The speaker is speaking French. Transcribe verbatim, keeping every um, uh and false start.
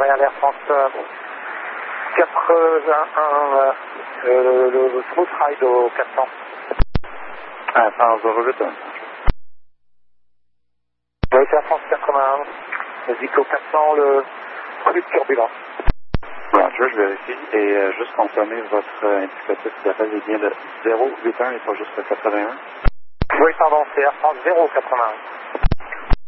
Montréal Air France euh, quatre-vingt-un, euh, le, le smooth ride au quatre cents. Ah, cent zéro huit. Oui, c'est Air France quatre-vingt-un. Vas-y qu'au quatre cents, le plus de turbulence. Bon, je vérifie et euh, juste confirmer votre euh, indicatif d'appel est bien de zéro huit un et pas juste le quatre-vingt-un. Oui, pardon, c'est Air France zéro quatre-vingt-un.